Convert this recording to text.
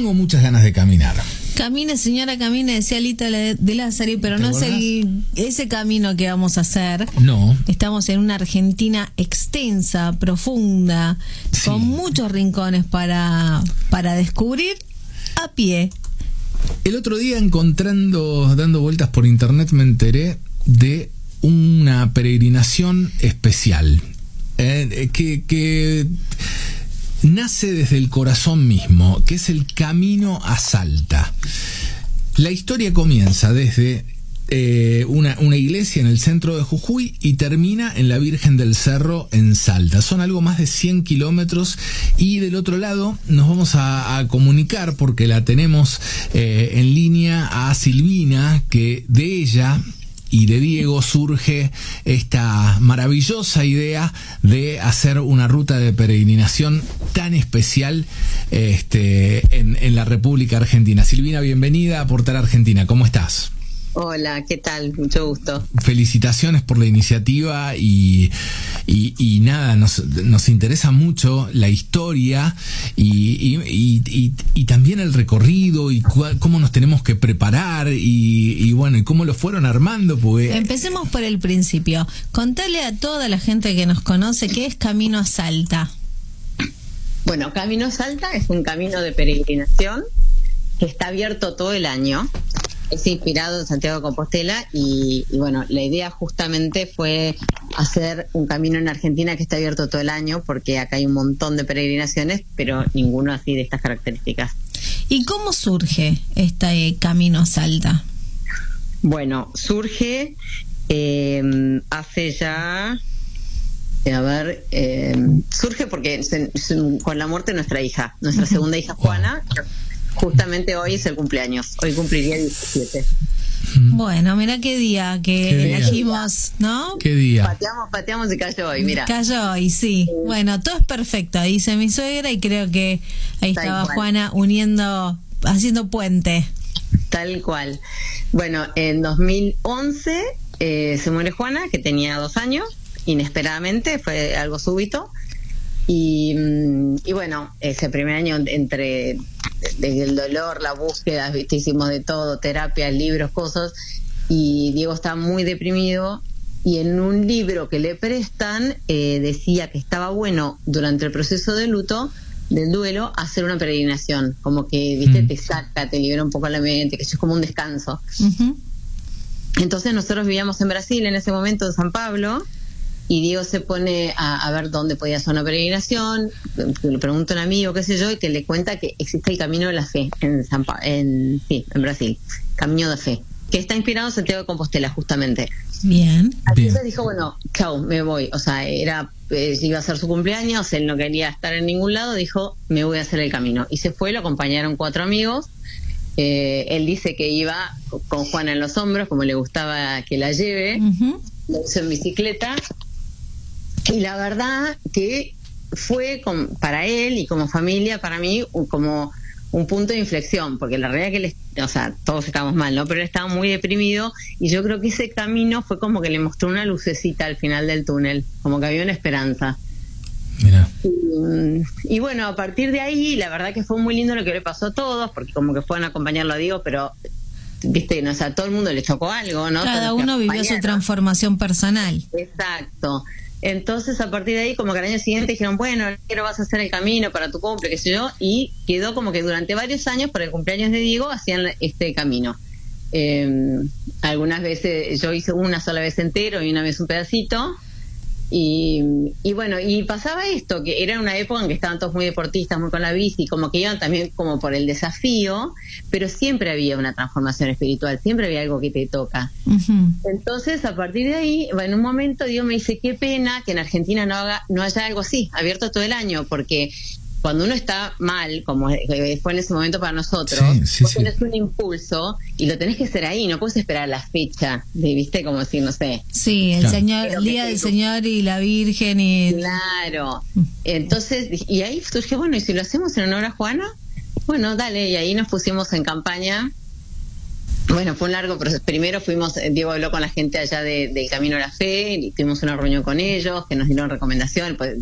tengo muchas ganas de caminar. Camine, señora, camine, decía Lita de Lázari, pero no es ese camino que vamos a hacer. No. Estamos en una Argentina extensa, profunda, sí, con muchos rincones para descubrir a pie. El otro día, dando vueltas por internet, me enteré de una peregrinación especial que nace desde el corazón mismo, que es el Camino a Salta. La historia comienza desde una iglesia en el centro de Jujuy y termina en la Virgen del Cerro en Salta. Son algo más de 100 kilómetros y del otro lado nos vamos a comunicar, porque la tenemos en línea, a Silvina, que de ella y de Diego surge esta maravillosa idea de hacer una ruta de peregrinación tan especial en la República Argentina. Silvina, bienvenida a Portal Argentina. ¿Cómo estás? Hola, ¿qué tal? Mucho gusto. Felicitaciones por la iniciativa y nada, nos interesa mucho la historia y también el recorrido y cómo nos tenemos que preparar y bueno, y cómo lo fueron armando. Pues empecemos por el principio. Contale a toda la gente que nos conoce qué es Camino a Salta. Bueno, Camino a Salta es un camino de peregrinación que está abierto todo el año. Es inspirado en Santiago de Compostela y bueno, la idea justamente fue hacer un camino en Argentina que está abierto todo el año, porque acá hay un montón de peregrinaciones, pero ninguno así de estas características. ¿Y cómo surge este Camino a Salta? Bueno, surge hace ya... surge porque con la muerte de nuestra hija, nuestra segunda hija Juana. Justamente hoy es el cumpleaños. Hoy cumpliría 17. Bueno, mira qué día que elegimos, ¿no? ¿Qué día? Pateamos y cayó hoy, mira. Cayó hoy, sí. Bueno, todo es perfecto, dice mi suegra, y creo que ahí estaba Juana haciendo puente. Tal cual. Bueno, en 2011 se muere Juana, que tenía 2 años, inesperadamente, fue algo súbito. Y bueno, ese primer año entre el dolor, la búsqueda, ¿viste? Hicimos de todo, terapias, libros, cosas, y Diego estaba muy deprimido, y en un libro que le prestan decía que estaba bueno durante el proceso de luto, del duelo, hacer una peregrinación, como que, ¿viste? Te saca, te libera un poco la mente, que eso es como un descanso. Entonces nosotros vivíamos en Brasil en ese momento, en San Pablo, y Diego se pone a ver dónde podía hacer una peregrinación. Le pregunta a un amigo, qué sé yo, y que le cuenta que existe el Camino de la Fe en Brasil, Camino de Fe, que está inspirado en Santiago de Compostela, justamente. Bien. Entonces dijo, bueno, chau, me voy. O sea, iba a ser su cumpleaños, él no quería estar en ningún lado, dijo, me voy a hacer el camino. Y se fue, lo acompañaron 4 amigos. Él dice que iba con Juana en los hombros, como le gustaba que la lleve. Lo hizo en bicicleta. Y la verdad que fue para él y como familia, para mí, como un punto de inflexión, porque la realidad que todos estábamos mal, ¿no? Pero él estaba muy deprimido, y yo creo que ese camino fue como que le mostró una lucecita al final del túnel, como que había una esperanza. Mira. Y bueno, a partir de ahí, la verdad que fue muy lindo lo que le pasó a todos, porque como que fueron a acompañarlo a Diego, pero viste, no, a todo el mundo le chocó algo, ¿no? Cada uno vivió su transformación personal. Exacto. Entonces, a partir de ahí, como que al año siguiente dijeron, bueno, quiero vas a hacer el camino para tu cumple, qué sé yo, y quedó como que durante varios años, por el cumpleaños de Diego, hacían este camino. Algunas veces, yo hice una sola vez entero y una vez un pedacito, y bueno, y pasaba esto, que era una época en que estaban todos muy deportistas, muy con la bici, como que iban también como por el desafío, pero siempre había una transformación espiritual, siempre había algo que te toca. Entonces, a partir de ahí, en un momento Dios me dice, qué pena que en Argentina no haya algo así, abierto todo el año, porque cuando uno está mal, como fue en ese momento para nosotros, vos tenés un impulso y lo tenés que hacer ahí, no puedes esperar la fecha, ¿viste? Como si, no sé. Sí, el día del Señor y la Virgen y... Claro. Entonces, y ahí surge, bueno, ¿y si lo hacemos en honor a Juana? Bueno, dale, y ahí nos pusimos en campaña. Bueno, fue un largo proceso. Primero Diego habló con la gente allá del Camino a la Fe, y tuvimos una reunión con ellos, que nos dieron recomendaciones, pues